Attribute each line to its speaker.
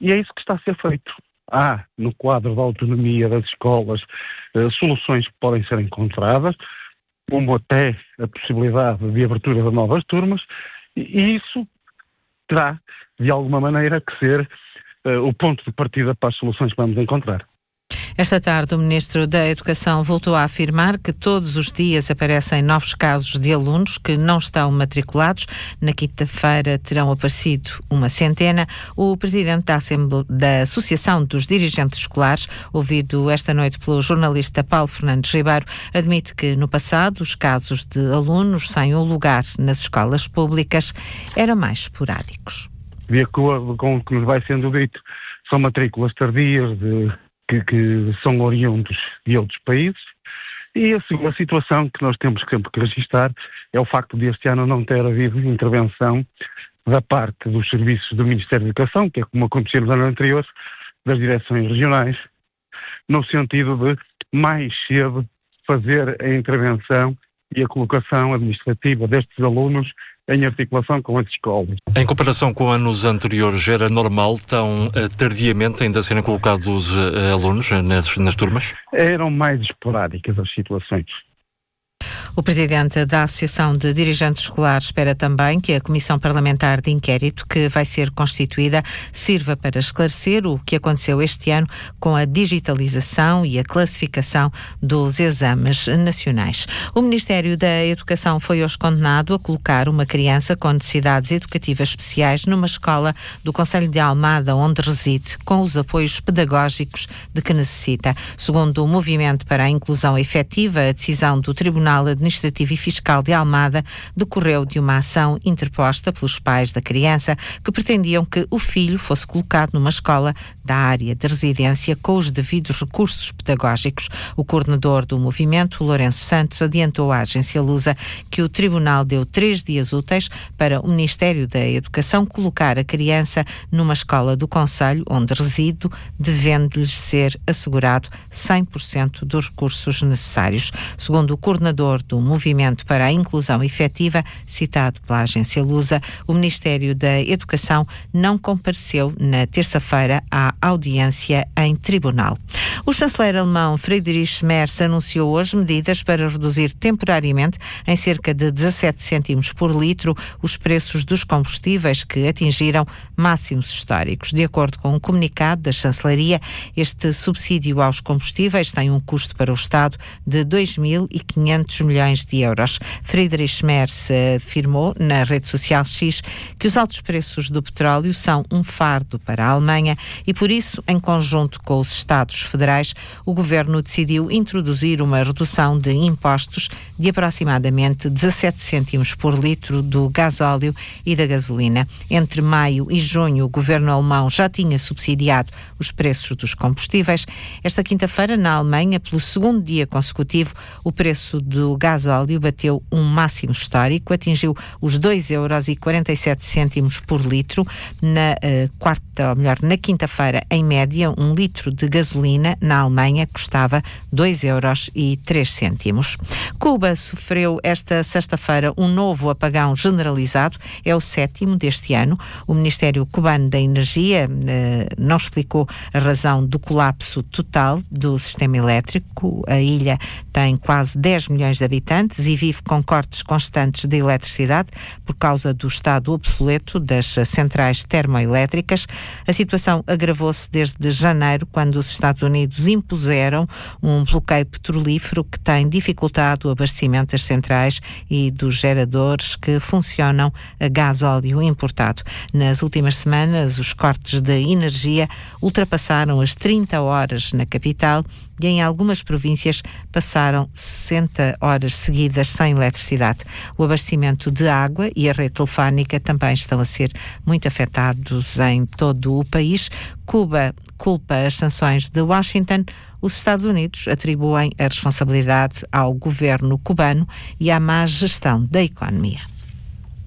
Speaker 1: E é isso que está a ser feito. Há, no quadro da autonomia das escolas, soluções que podem ser encontradas, como até a possibilidade de abertura de novas turmas, e isso terá, de alguma maneira, que ser o ponto de partida para as soluções que vamos encontrar.
Speaker 2: Esta tarde, o Ministro da Educação voltou a afirmar que todos os dias aparecem novos casos de alunos que não estão matriculados. Na quinta-feira terão aparecido uma centena. O Presidente da Associação dos Dirigentes Escolares, ouvido esta noite pelo jornalista Paulo Fernandes Ribeiro, admite que no passado os casos de alunos sem um lugar nas escolas públicas eram mais esporádicos.
Speaker 1: De acordo com o que nos vai sendo dito, são matrículas tardias que são oriundos de outros países, e a segunda situação que nós temos sempre que registrar é o facto de este ano não ter havido intervenção da parte dos serviços do Ministério da Educação, que é como acontecia no ano anterior, das direções regionais, no sentido de mais cedo fazer a intervenção e a colocação administrativa destes alunos em articulação com as escolas.
Speaker 3: Em comparação com anos anteriores, era normal tão tardiamente ainda serem colocados alunos nas turmas?
Speaker 1: Eram mais esporádicas as situações.
Speaker 2: O Presidente da Associação de Dirigentes Escolares espera também que a Comissão Parlamentar de Inquérito, que vai ser constituída, sirva para esclarecer o que aconteceu este ano com a digitalização e a classificação dos exames nacionais. O Ministério da Educação foi hoje condenado a colocar uma criança com necessidades educativas especiais numa escola do concelho de Almada, onde reside, com os apoios pedagógicos de que necessita. Segundo o Movimento para a Inclusão Efetiva, a decisão do Tribunal Administrativo e Fiscal de Almada decorreu de uma ação interposta pelos pais da criança que pretendiam que o filho fosse colocado numa escola da área de residência com os devidos recursos pedagógicos. O coordenador do movimento, Lourenço Santos, adiantou à agência Lusa que o Tribunal deu 3 dias úteis para o Ministério da Educação colocar a criança numa escola do concelho onde reside, devendo-lhes ser assegurado 100% dos recursos necessários. Segundo o coordenador do Movimento para a Inclusão Efetiva, citado pela agência Lusa, o Ministério da Educação não compareceu na terça-feira à audiência em tribunal. O chanceler alemão Friedrich Merz anunciou hoje medidas para reduzir temporariamente em cerca de 17 cêntimos por litro os preços dos combustíveis que atingiram máximos históricos. De acordo com um comunicado da chancelaria, este subsídio aos combustíveis tem um custo para o Estado de 2.500 milhões de euros. Friedrich Merz afirmou na rede social X que os altos preços do petróleo são um fardo para a Alemanha e, por isso, em conjunto com os Estados federais, o governo decidiu introduzir uma redução de impostos de aproximadamente 17 cêntimos por litro do gasóleo e da gasolina. Entre maio e junho, o governo alemão já tinha subsidiado os preços dos combustíveis. Esta quinta-feira, na Alemanha, pelo segundo dia consecutivo, o preço do gasóleo bateu um máximo histórico, atingiu os 2,47 € por litro. Na quinta-feira, em média, um litro de gasolina na Alemanha custava 2,03 €. Cuba sofreu esta sexta-feira um novo apagão generalizado, é o 7º deste ano. O Ministério Cubano da Energia não explicou a razão do colapso total do sistema elétrico. A ilha tem quase 10 milhões de habitantes e vive com cortes constantes de eletricidade por causa do estado obsoleto das centrais termoelétricas. A situação agravou-se desde janeiro, quando os Estados Unidos impuseram um bloqueio petrolífero que tem dificultado o abastecimento das centrais e dos geradores que funcionam a gás-óleo importado. Nas últimas semanas, os cortes de energia ultrapassaram as 30 horas na capital e em algumas províncias passaram 60 horas seguidas sem eletricidade. O abastecimento de água e a rede telefónica também estão a ser muito afetados em todo o país. Cuba culpa as sanções de Washington. Os Estados Unidos atribuem a responsabilidade ao governo cubano e à má gestão da economia.